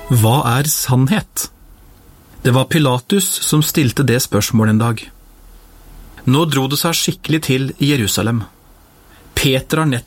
Hva er sannhet? Det var Pilatus som stilte det spørsmålet en dag. Nå dro det seg skikkelig til i Jerusalem. Peter har nettopp